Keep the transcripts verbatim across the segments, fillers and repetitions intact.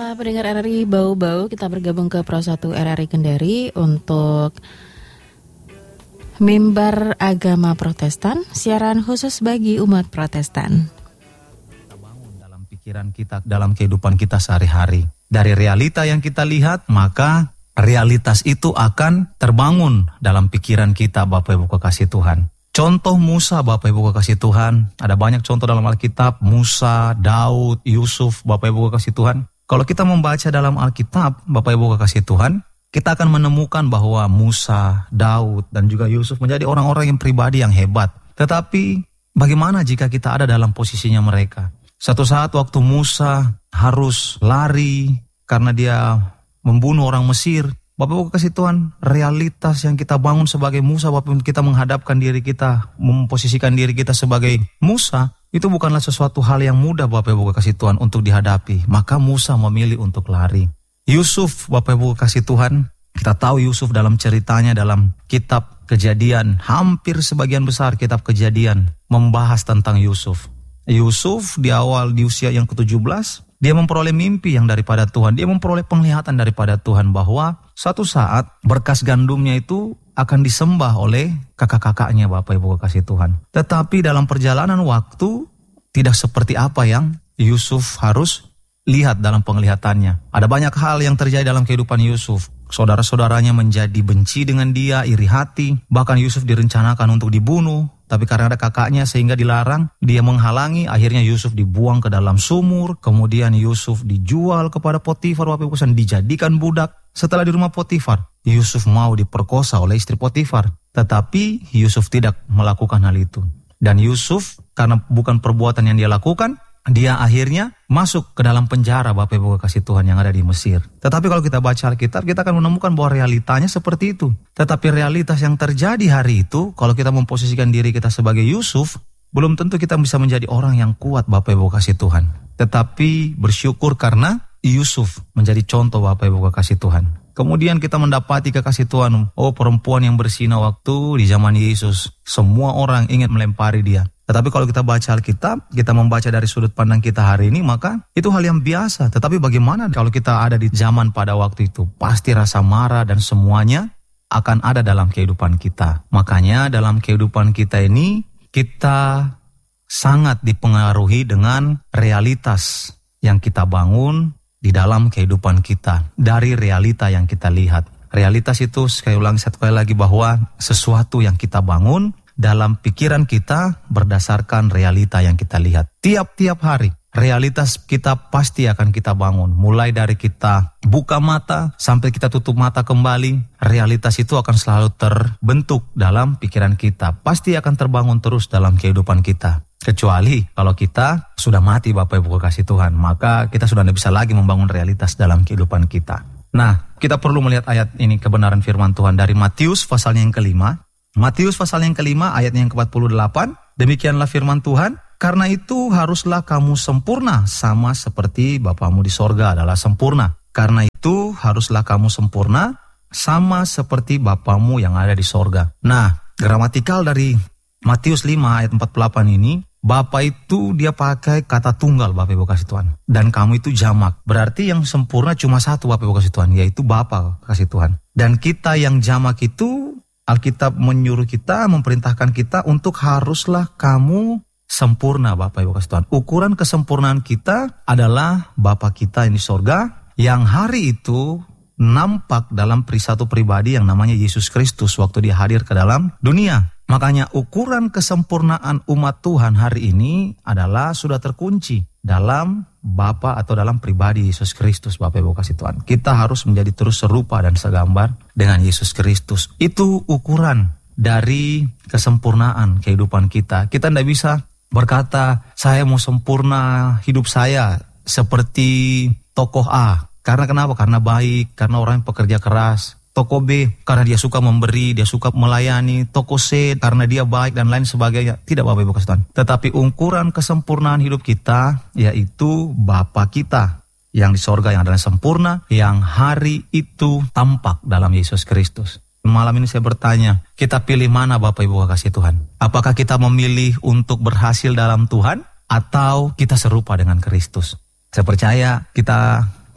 Para pendengar R R I Bau-Bau, kita bergabung ke Pro satu R R I Kendari untuk Mimbar Agama Protestan, siaran khusus bagi umat Protestan. Kita bangun dalam pikiran kita, dalam kehidupan kita sehari-hari. Dari realita yang kita lihat, maka realitas itu akan terbangun dalam pikiran kita, Bapak Ibu kekasih Tuhan. Contoh Musa, Bapak Ibu kekasih Tuhan. Ada banyak contoh dalam Alkitab, Musa, Daud, Yusuf, Bapak Ibu kekasih Tuhan. Kalau kita membaca dalam Alkitab, Bapak Ibu kekasih Tuhan, kita akan menemukan bahwa Musa, Daud, dan juga Yusuf menjadi orang-orang yang pribadi yang hebat. Tetapi bagaimana jika kita ada dalam posisinya mereka? Suatu saat waktu Musa harus lari karena dia membunuh orang Mesir. Bapak Ibu kekasih Tuhan, realitas yang kita bangun sebagai Musa, Bapak Ibu, kita menghadapkan diri kita, memposisikan diri kita sebagai Musa, itu bukanlah sesuatu hal yang mudah, Bapak Ibu kekasih Tuhan, untuk dihadapi. Maka Musa memilih untuk lari. Yusuf, Bapak Ibu kasih Tuhan, kita tahu Yusuf dalam ceritanya dalam kitab Kejadian, hampir sebagian besar kitab Kejadian membahas tentang Yusuf. Yusuf di awal di usia yang ketujuh belas, dia memperoleh mimpi yang daripada Tuhan, dia memperoleh penglihatan daripada Tuhan bahwa suatu saat berkas gandumnya itu akan disembah oleh kakak-kakaknya, Bapak Ibu kasih Tuhan. Tetapi dalam perjalanan waktu tidak seperti apa yang Yusuf harus lihat dalam penglihatannya. Ada banyak hal yang terjadi dalam kehidupan Yusuf. Saudara-saudaranya menjadi benci dengan dia, iri hati. Bahkan Yusuf direncanakan untuk dibunuh. Tapi karena ada kakaknya sehingga dilarang, dia menghalangi. Akhirnya Yusuf dibuang ke dalam sumur. Kemudian Yusuf dijual kepada Potifar, Bapak Ibu, dijadikan budak. Setelah di rumah Potifar, Yusuf mau diperkosa oleh istri Potifar. Tetapi Yusuf tidak melakukan hal itu. Dan Yusuf, karena bukan perbuatan yang dia lakukan, dia akhirnya masuk ke dalam penjara, Bapak Ibu kasih Tuhan, yang ada di Mesir. Tetapi kalau kita baca Alkitab, kita akan menemukan bahwa realitanya seperti itu. Tetapi realitas yang terjadi hari itu, kalau kita memposisikan diri kita sebagai Yusuf, belum tentu kita bisa menjadi orang yang kuat, Bapak Ibu kasih Tuhan. Tetapi bersyukur karena Yusuf menjadi contoh, Bapak Ibu kasih Tuhan. Kemudian kita mendapati kekasih Tuhan, oh perempuan yang bersinar waktu di zaman Yesus. Semua orang ingin melempari dia. Tetapi kalau kita baca Alkitab, kita membaca dari sudut pandang kita hari ini, maka itu hal yang biasa. Tetapi bagaimana kalau kita ada di zaman pada waktu itu? Pasti rasa marah dan semuanya akan ada dalam kehidupan kita. Makanya dalam kehidupan kita ini, kita sangat dipengaruhi dengan realitas yang kita bangun di dalam kehidupan kita. Dari realita yang kita lihat. Realitas itu, sekali ulang satu kali lagi, bahwa sesuatu yang kita bangun dalam pikiran kita berdasarkan realita yang kita lihat. Tiap-tiap hari, realitas kita pasti akan kita bangun. Mulai dari kita buka mata sampai kita tutup mata kembali, realitas itu akan selalu terbentuk dalam pikiran kita. Pasti akan terbangun terus dalam kehidupan kita. Kecuali kalau kita sudah mati, Bapak Ibu kasih Tuhan, maka kita sudah tidak bisa lagi membangun realitas dalam kehidupan kita. Nah, kita perlu melihat ayat ini, kebenaran firman Tuhan dari Matius pasalnya yang kelima. Matius pasal yang kelima ayatnya yang ke empat puluh delapan. Demikianlah firman Tuhan, karena itu haruslah kamu sempurna sama seperti Bapamu di sorga adalah sempurna. Karena itu haruslah kamu sempurna sama seperti Bapamu yang ada di sorga. Nah, gramatikal dari Matius lima ayat empat puluh delapan ini, Bapa itu dia pakai kata tunggal, Bapak Ibu kasih Tuhan. Dan kamu itu jamak. Berarti yang sempurna cuma satu, Bapak Ibu kasih Tuhan, yaitu Bapa kasih Tuhan. Dan kita yang jamak itu, Alkitab menyuruh kita, memerintahkan kita untuk haruslah kamu sempurna, Bapak Ibu kasih Tuhan. Ukuran kesempurnaan kita adalah Bapa kita yang di sorga, yang hari itu nampak dalam satu pribadi yang namanya Yesus Kristus waktu dia hadir ke dalam dunia. Makanya ukuran kesempurnaan umat Tuhan hari ini adalah sudah terkunci dalam Bapa atau dalam pribadi Yesus Kristus, Bapak Ibu kasih Tuhan. Kita harus menjadi terus serupa dan segambar dengan Yesus Kristus. Itu ukuran dari kesempurnaan kehidupan kita. Kita tidak bisa berkata, saya mau sempurna hidup saya seperti tokoh A. Karena kenapa? Karena baik, karena orang yang pekerja keras. Tokoh B, karena dia suka memberi, dia suka melayani. Tokoh C, karena dia baik dan lain sebagainya. Tidak, Bapak Ibu kasih Tuhan. Tetapi ukuran kesempurnaan hidup kita, yaitu Bapa kita yang di sorga yang adalah sempurna, yang hari itu tampak dalam Yesus Kristus. Malam ini saya bertanya, kita pilih mana, Bapak Ibu kasih Tuhan? Apakah kita memilih untuk berhasil dalam Tuhan, atau kita serupa dengan Kristus? Saya percaya kita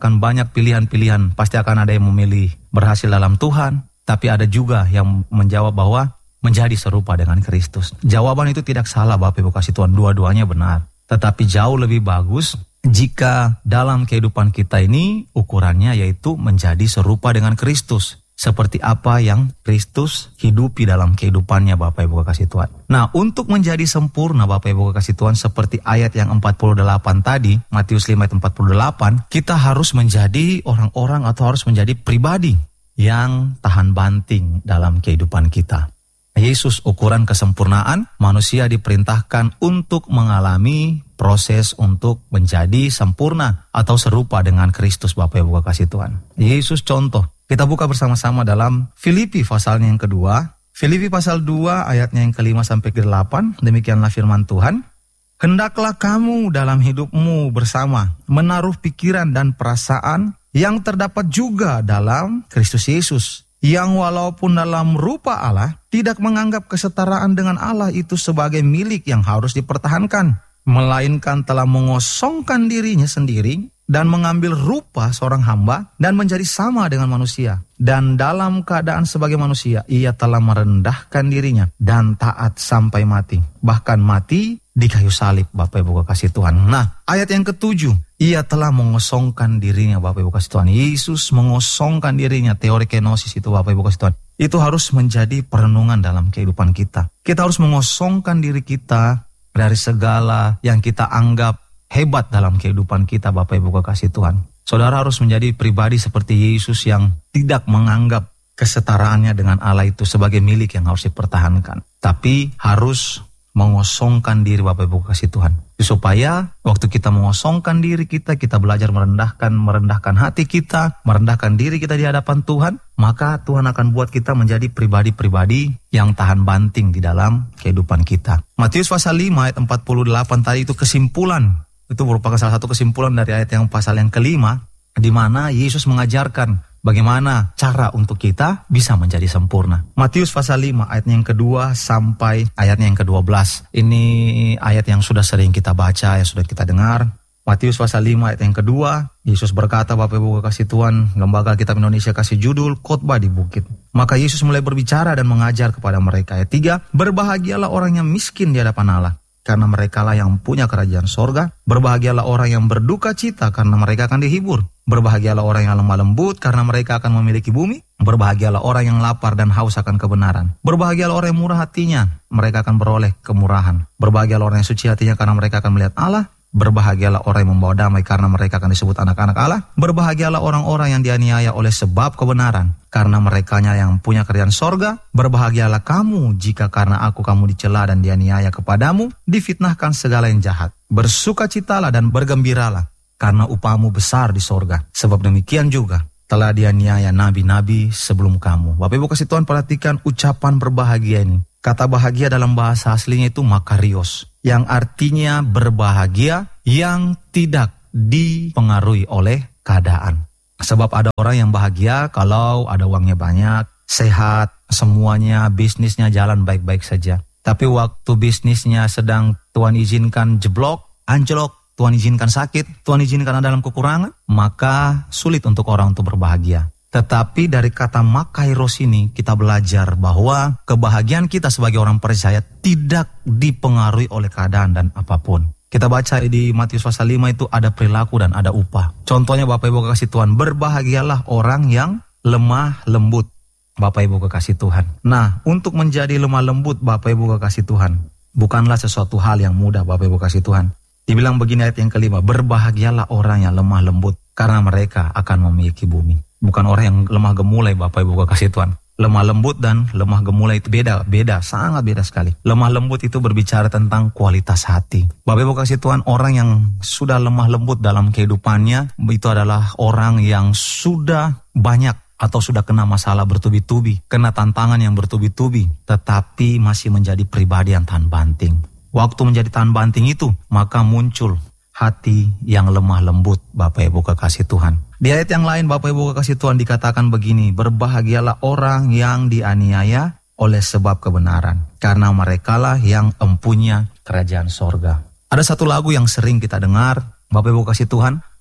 akan banyak pilihan-pilihan. Pasti akan ada yang memilih berhasil dalam Tuhan, tapi ada juga yang menjawab bahwa menjadi serupa dengan Kristus. Jawaban itu tidak salah Bapak Ibu kasih Tuhan, dua-duanya benar. Tetapi jauh lebih bagus jika dalam kehidupan kita ini ukurannya yaitu menjadi serupa dengan Kristus. Seperti apa yang Kristus hidupi dalam kehidupannya Bapak Ibu kasih Tuhan. Nah, untuk menjadi sempurna Bapak Ibu kasih Tuhan, seperti ayat yang empat puluh delapan tadi, Matius lima ayat empat puluh delapan, kita harus menjadi orang-orang atau harus menjadi pribadi yang tahan banting dalam kehidupan kita. Yesus ukuran kesempurnaan, manusia diperintahkan untuk mengalami proses untuk menjadi sempurna atau serupa dengan Kristus Bapak Ibu kasih Tuhan. Yesus contoh. Kita buka bersama-sama dalam Filipi pasalnya yang kedua. Filipi pasal dua ayatnya yang kelima sampai ke delapan. Demikianlah firman Tuhan. Hendaklah kamu dalam hidupmu bersama menaruh pikiran dan perasaan yang terdapat juga dalam Kristus Yesus, yang walaupun dalam rupa Allah tidak menganggap kesetaraan dengan Allah itu sebagai milik yang harus dipertahankan, melainkan telah mengosongkan dirinya sendiri dan mengambil rupa seorang hamba dan menjadi sama dengan manusia. Dan dalam keadaan sebagai manusia, ia telah merendahkan dirinya dan taat sampai mati. Bahkan mati di kayu salib, Bapak Ibu kasih Tuhan. Nah, ayat yang ketujuh, ia telah mengosongkan dirinya, Bapak Ibu kasih Tuhan. Yesus mengosongkan dirinya, teori kenosis itu Bapak Ibu kasih Tuhan. Itu harus menjadi perenungan dalam kehidupan kita. Kita harus mengosongkan diri kita dari segala yang kita anggap hebat dalam kehidupan kita, Bapak Ibu kekasih Tuhan. Saudara harus menjadi pribadi seperti Yesus yang tidak menganggap kesetaraannya dengan Allah itu sebagai milik yang harus dipertahankan. Tapi harus mengosongkan diri, Bapak Ibu kekasih Tuhan. Supaya waktu kita mengosongkan diri kita, kita belajar merendahkan, merendahkan hati kita, merendahkan diri kita di hadapan Tuhan, maka Tuhan akan buat kita menjadi pribadi-pribadi yang tahan banting di dalam kehidupan kita. Matius pasal lima ayat empat puluh delapan tadi itu kesimpulan. Itu merupakan salah satu kesimpulan dari ayat yang pasal yang kelima, di mana Yesus mengajarkan bagaimana cara untuk kita bisa menjadi sempurna. Matius pasal lima ayatnya yang kedua sampai ayatnya yang kedua belas. Ini ayat yang sudah sering kita baca, yang sudah kita dengar. Matius pasal lima ayat yang kedua, Yesus berkata, Bapak Ibu kasih Tuhan, Lembaga Alkitab Indonesia kasih judul Khotbah di Bukit. Maka Yesus mulai berbicara dan mengajar kepada mereka. Ayat tiga, berbahagialah orang yang miskin di hadapan Allah, karena merekalah yang punya kerajaan sorga. Berbahagialah orang yang berduka cita, karena mereka akan dihibur. Berbahagialah orang yang lemah lembut, karena mereka akan memiliki bumi. Berbahagialah orang yang lapar dan haus akan kebenaran. Berbahagialah orang yang murah hatinya, mereka akan beroleh kemurahan. Berbahagialah orang yang suci hatinya, karena mereka akan melihat Allah. Berbahagialah orang yang membawa damai, karena mereka akan disebut anak-anak Allah. Berbahagialah orang-orang yang dianiaya oleh sebab kebenaran, karena merekanya yang punya kerajaan sorga. Berbahagialah kamu jika karena aku kamu dicela dan dianiaya kepadamu, difitnahkan segala yang jahat. Bersukacitalah dan bergembiralah, karena upahmu besar di sorga. Sebab demikian juga telah dianiaya nabi-nabi sebelum kamu. Bapak Ibu kasih Tuhan, perhatikan ucapan berbahagia ini. Kata bahagia dalam bahasa aslinya itu makarios, yang artinya berbahagia yang tidak dipengaruhi oleh keadaan. Sebab ada orang yang bahagia kalau ada uangnya banyak, sehat, semuanya, bisnisnya jalan baik-baik saja. Tapi waktu bisnisnya sedang Tuhan izinkan jeblok, anjlok, Tuhan izinkan sakit, Tuhan izinkan ada dalam kekurangan, maka sulit untuk orang untuk berbahagia. Tetapi dari kata makairos ini kita belajar bahwa kebahagiaan kita sebagai orang percaya tidak dipengaruhi oleh keadaan dan apapun. Kita baca di Matius pasal lima itu ada perilaku dan ada upah. Contohnya Bapak Ibu kekasih Tuhan, berbahagialah orang yang lemah lembut. Bapak Ibu kekasih Tuhan. Nah, untuk menjadi lemah lembut Bapak Ibu kekasih Tuhan, bukanlah sesuatu hal yang mudah Bapak Ibu kekasih Tuhan. Dibilang begini ayat yang kelima, berbahagialah orang yang lemah lembut, karena mereka akan memiliki bumi. Bukan orang yang lemah gemulai Bapak Ibu kekasih Tuhan. Lemah lembut dan lemah gemulai itu beda, beda, sangat beda sekali. Lemah lembut itu berbicara tentang kualitas hati. Bapak Ibu kekasih Tuhan, orang yang sudah lemah lembut dalam kehidupannya, itu adalah orang yang sudah banyak atau sudah kena masalah bertubi-tubi, kena tantangan yang bertubi-tubi, tetapi masih menjadi pribadi yang tahan banting. Waktu menjadi tahan banting itu, maka muncul hati yang lemah lembut Bapak Ibu kekasih Tuhan. Di ayat yang lain Bapak Ibu kekasih Tuhan dikatakan begini, berbahagialah orang yang dianiaya oleh sebab kebenaran, karena merekalah yang empunya kerajaan sorga. Ada satu lagu yang sering kita dengar Bapak Ibu kekasih Tuhan,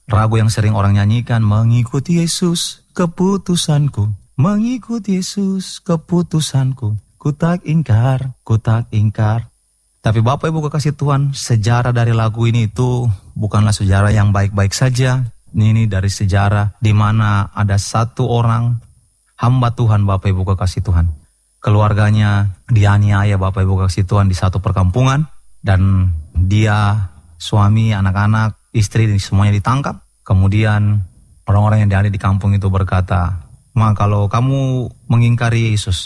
Ragu yang sering orang nyanyikan, mengikuti Yesus keputusanku, mengikuti Yesus keputusanku, ku tak ingkar, ku tak ingkar. Tapi Bapak Ibu kekasih Tuhan, sejarah dari lagu ini itu bukanlah sejarah yang baik-baik saja. Ini dari sejarah di mana ada satu orang hamba Tuhan, Bapak Ibu kekasih Tuhan. Keluarganya dianiaya, Bapak Ibu kekasih Tuhan, di satu perkampungan. Dan dia, suami, anak-anak, istri, semuanya ditangkap. Kemudian orang-orang yang ada di kampung itu berkata, "Ma, kalau kamu mengingkari Yesus,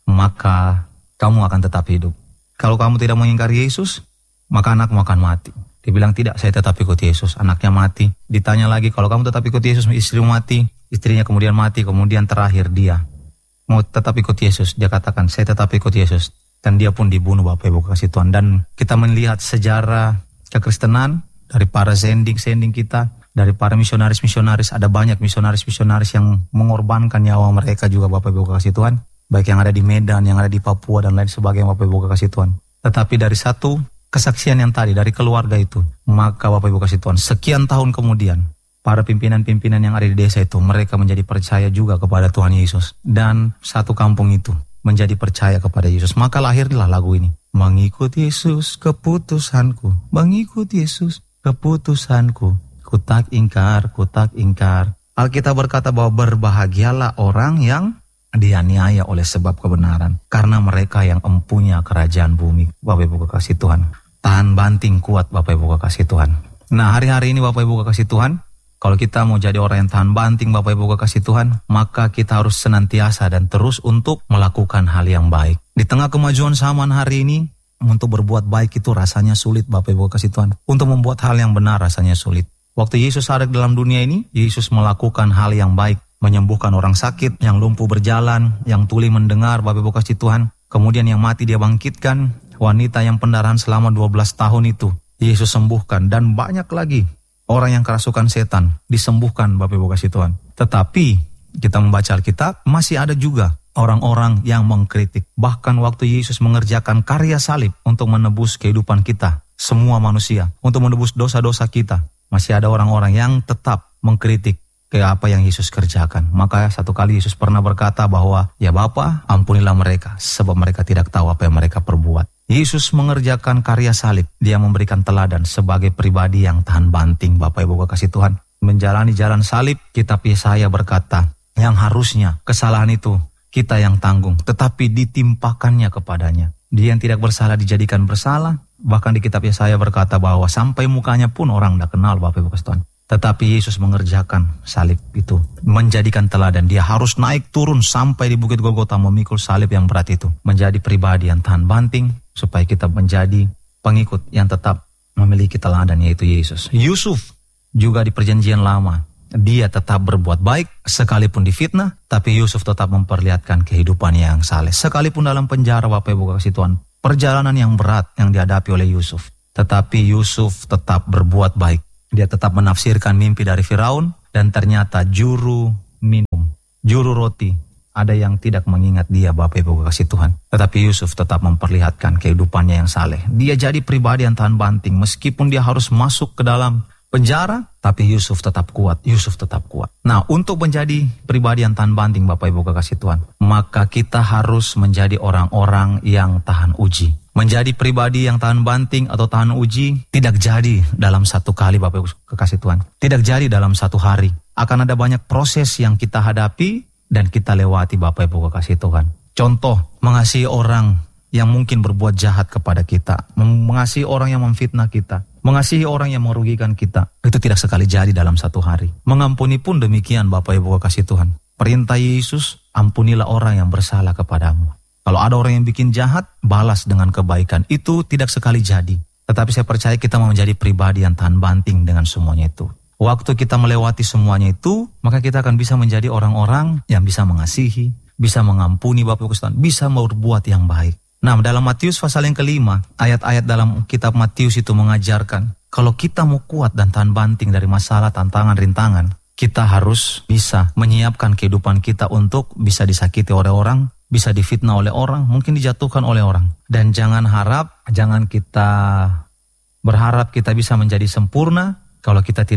maka kamu akan tetap hidup. Kalau kamu tidak mengingkari Yesus, maka anakmu akan mati." Dia bilang, "Tidak, saya tetap ikut Yesus." Anaknya mati. Ditanya lagi, "Kalau kamu tetap ikut Yesus, istrimu mati." Istrinya kemudian mati. Kemudian terakhir dia mau tetap ikut Yesus. Dia katakan, "Saya tetap ikut Yesus." Dan dia pun dibunuh, Bapak Ibu kasih Tuhan. Dan kita melihat sejarah kekristenan dari para sending-sending kita, dari para misionaris-misionaris. Ada banyak misionaris-misionaris yang mengorbankan nyawa mereka juga, Bapak Ibu kasih Tuhan. Baik yang ada di Medan, yang ada di Papua, dan lain sebagainya, Bapak Ibu kasih Tuhan. Tetapi dari satu kesaksian yang tadi, dari keluarga itu, maka Bapak Ibu kasih Tuhan, sekian tahun kemudian, para pimpinan-pimpinan yang ada di desa itu, mereka menjadi percaya juga kepada Tuhan Yesus. Dan satu kampung itu menjadi percaya kepada Yesus. Maka lahirlah lagu ini. Mengikuti Yesus keputusanku, mengikuti Yesus keputusanku, ku tak ingkar, ku tak ingkar. Alkitab berkata bahwa berbahagialah orang yang dianiaya oleh sebab kebenaran, karena mereka yang empunya kerajaan bumi. Bapak Ibu kekasih Tuhan, tahan banting kuat, Bapak Ibu kekasih Tuhan. Nah, hari-hari ini Bapak Ibu kekasih Tuhan, kalau kita mau jadi orang yang tahan banting, Bapak Ibu kekasih Tuhan, maka kita harus senantiasa dan terus untuk melakukan hal yang baik. Di tengah kemajuan zaman hari ini, untuk berbuat baik itu rasanya sulit, Bapak Ibu kekasih Tuhan. Untuk membuat hal yang benar rasanya sulit. Waktu Yesus ada dalam dunia ini, Yesus melakukan hal yang baik. Menyembuhkan orang sakit, yang lumpuh berjalan, yang tuli mendengar, Bapak Ibu kasih Tuhan. Kemudian yang mati dia bangkitkan, wanita yang pendarahan selama dua belas tahun itu Yesus sembuhkan, dan banyak lagi orang yang kerasukan setan disembuhkan, Bapak Ibu kasih Tuhan. Tetapi kita membaca Alkitab, masih ada juga orang-orang yang mengkritik. Bahkan waktu Yesus mengerjakan karya salib untuk menebus kehidupan kita, semua manusia, untuk menebus dosa-dosa kita, masih ada orang-orang yang tetap mengkritik ke apa yang Yesus kerjakan. Maka satu kali Yesus pernah berkata bahwa, "Ya Bapa, ampunilah mereka, sebab mereka tidak tahu apa yang mereka perbuat." Yesus mengerjakan karya salib. Dia memberikan teladan sebagai pribadi yang tahan banting, Bapak Ibu kekasih Tuhan. Menjalani jalan salib, kitab Yesaya berkata, yang harusnya kesalahan itu kita yang tanggung, tetapi ditimpakannya kepadanya. Dia yang tidak bersalah dijadikan bersalah. Bahkan di kitab Yesaya berkata bahwa sampai mukanya pun orang tidak kenal, Bapak Ibu kasih Tuhan. Tetapi Yesus mengerjakan salib itu, menjadikan teladan. Dia harus naik turun sampai di Bukit Golgota memikul salib yang berat itu. Menjadi pribadi yang tahan banting, supaya kita menjadi pengikut yang tetap memiliki teladan, yaitu Yesus. Yusuf juga di perjanjian lama, dia tetap berbuat baik sekalipun difitnah, tapi Yusuf tetap memperlihatkan kehidupan yang saleh. Sekalipun dalam penjara, Bapak Ibu kasih Tuhan, perjalanan yang berat yang dihadapi oleh Yusuf, tetapi Yusuf tetap berbuat baik. Dia tetap menafsirkan mimpi dari Firaun, dan ternyata juru minum, juru roti, ada yang tidak mengingat dia, Bapak Ibu kasih Tuhan. Tetapi Yusuf tetap memperlihatkan kehidupannya yang saleh. Dia jadi pribadi yang tahan banting, meskipun dia harus masuk ke dalam penjara, tapi Yusuf tetap kuat, Yusuf tetap kuat. Nah, untuk menjadi pribadi yang tahan banting, Bapak Ibu kasih Tuhan, maka kita harus menjadi orang-orang yang tahan uji. Menjadi pribadi yang tahan banting atau tahan uji tidak jadi dalam satu kali, Bapak Ibu kekasih Tuhan. Tidak jadi dalam satu hari. Akan ada banyak proses yang kita hadapi dan kita lewati, Bapak Ibu kekasih Tuhan. Contoh, mengasihi orang yang mungkin berbuat jahat kepada kita. Mengasihi orang yang memfitnah kita. Mengasihi orang yang merugikan kita. Itu tidak sekali jadi dalam satu hari. Mengampuni pun demikian, Bapak Ibu kekasih Tuhan. Perintah Yesus, ampunilah orang yang bersalah kepadamu. Kalau ada orang yang bikin jahat, balas dengan kebaikan. Itu tidak sekali jadi. Tetapi saya percaya kita mau menjadi pribadi yang tahan banting dengan semuanya itu. Waktu kita melewati semuanya itu, maka kita akan bisa menjadi orang-orang yang bisa mengasihi, bisa mengampuni, Bapak Ibu Tuhan, bisa berbuat yang baik. Nah, dalam Matius pasal yang kelima, ayat-ayat dalam kitab Matius itu mengajarkan, kalau kita mau kuat dan tahan banting dari masalah, tantangan, rintangan, kita harus bisa menyiapkan kehidupan kita untuk bisa disakiti oleh orang, bisa difitnah oleh orang, mungkin dijatuhkan oleh orang. Dan jangan harap, jangan kita berharap kita bisa menjadi sempurna kalau kita tidak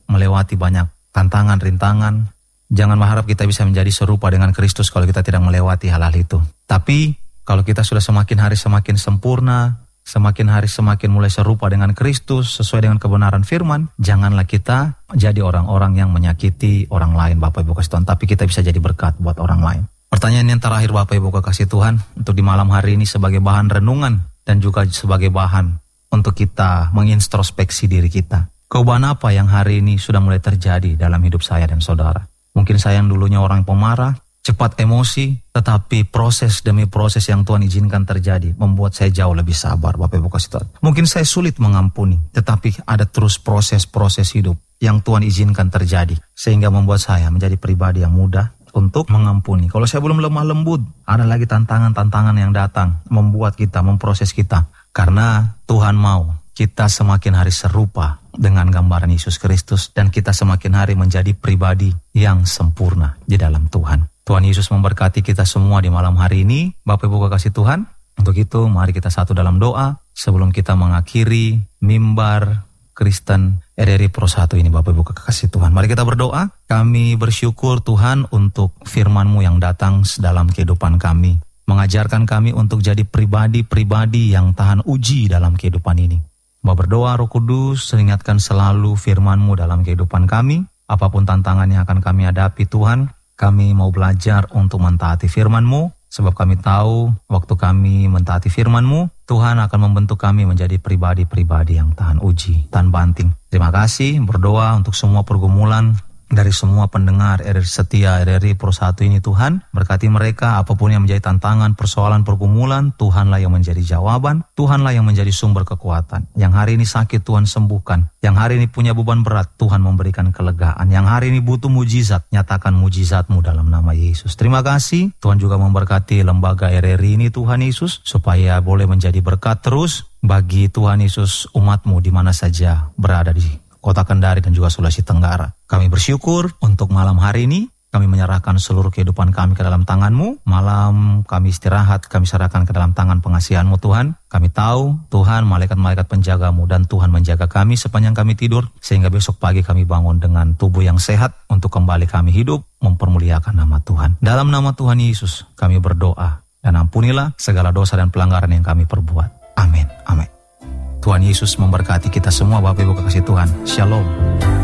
melewati banyak tantangan, rintangan. Jangan berharap kita bisa menjadi serupa dengan Kristus kalau kita tidak melewati hal-hal itu. Tapi kalau kita sudah semakin hari semakin sempurna, semakin hari semakin mulai serupa dengan Kristus sesuai dengan kebenaran firman, janganlah kita jadi orang-orang yang menyakiti orang lain, Bapak Ibu kasih Tuhan, tapi kita bisa jadi berkat buat orang lain. Pertanyaan yang terakhir, Bapak Ibu kasih Tuhan, untuk di malam hari ini sebagai bahan renungan dan juga sebagai bahan untuk kita mengintrospeksi diri kita. Perubahan apa yang hari ini sudah mulai terjadi dalam hidup saya dan saudara? Mungkin saya yang dulunya orang pemarah, cepat emosi, tetapi proses demi proses yang Tuhan izinkan terjadi membuat saya jauh lebih sabar, Bapak Ibu kasih Tuhan. Mungkin saya sulit mengampuni, tetapi ada terus proses-proses hidup yang Tuhan izinkan terjadi, sehingga membuat saya menjadi pribadi yang mudah untuk mengampuni. Kalau saya belum lemah lembut, ada lagi tantangan-tantangan yang datang, membuat kita, memproses kita. Karena Tuhan mau kita semakin hari serupa dengan gambaran Yesus Kristus, dan kita semakin hari menjadi pribadi yang sempurna di dalam Tuhan. Tuhan Yesus memberkati kita semua di malam hari ini, Bapak Ibu kekasih Tuhan. Untuk itu mari kita satu dalam doa sebelum kita mengakhiri mimbar Kristen R R I Pro satu ini, Bapak Ibu kekasih Tuhan. Mari kita berdoa. Kami bersyukur Tuhan untuk firman-Mu yang datang dalam kehidupan kami, mengajarkan kami untuk jadi pribadi-pribadi yang tahan uji dalam kehidupan ini. Mau berdoa Roh Kudus, ingatkan selalu firman-Mu dalam kehidupan kami. Apapun tantangan yang akan kami hadapi Tuhan, kami mau belajar untuk mentaati firman-Mu. Sebab kami tahu waktu kami mentaati firman-Mu, Tuhan akan membentuk kami menjadi pribadi-pribadi yang tahan uji, tahan banting. Terima kasih, berdoa untuk semua pergumulan dari semua pendengar R R I setia R R I Pro satu ini Tuhan. Berkati mereka, apapun yang menjadi tantangan, persoalan, pergumulan, Tuhanlah yang menjadi jawaban, Tuhanlah yang menjadi sumber kekuatan. Yang hari ini sakit Tuhan sembuhkan, yang hari ini punya beban berat Tuhan memberikan kelegaan, yang hari ini butuh mujizat, nyatakan mujizat-Mu dalam nama Yesus. Terima kasih, Tuhan juga memberkati lembaga R R I ini Tuhan Yesus, supaya boleh menjadi berkat terus bagi Tuhan Yesus umat-Mu di mana saja berada di Kota Kendari dan juga Sulawesi Tenggara. Kami bersyukur untuk malam hari ini. Kami menyerahkan seluruh kehidupan kami ke dalam tangan-Mu. Malam kami istirahat, kami serahkan ke dalam tangan pengasihan-Mu Tuhan. Kami tahu Tuhan, malaikat-malaikat penjaga-Mu dan Tuhan menjaga kami sepanjang kami tidur, sehingga besok pagi kami bangun dengan tubuh yang sehat untuk kembali kami hidup mempermuliakan nama Tuhan. Dalam nama Tuhan Yesus kami berdoa, dan ampunilah segala dosa dan pelanggaran yang kami perbuat. Amin. Amin. Tuhan Yesus memberkati kita semua, Bapak Ibu kekasih Tuhan. Shalom.